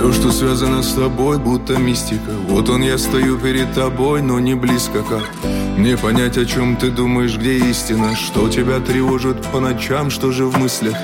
Все, что связано с тобой, будто мистика. Вот он, я стою перед тобой, но не близко как. Не понять, о чем ты думаешь, где истина. Что тебя тревожит по ночам, что же в мыслях.